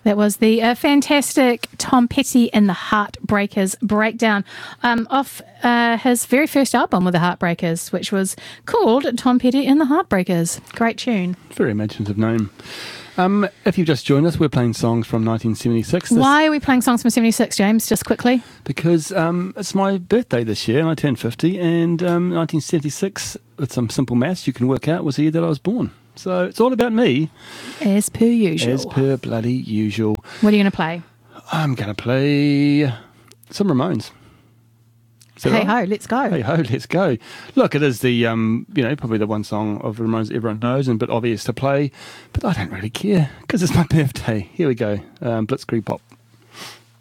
That was the fantastic Tom Petty and the Heartbreakers breakdown off his very first album with the Heartbreakers, which was called Tom Petty and the Heartbreakers. Great tune. Very imaginative name. If you've just joined us, we're playing songs from 1976. Why are we playing songs from 76, James, just quickly? Because it's my birthday this year and I turned 50, and 1976, with some simple maths you can work out, was the year that I was born. So it's all about me. As per usual. As per bloody usual. What are you going to play? I'm going to play some Ramones. Hey ho, let's go. Hey ho, let's go. Look, it is the, probably the one song of the Ramones everyone knows and a bit obvious to play, but I don't really care because it's my birthday. Here we go. Blitzkrieg Pop.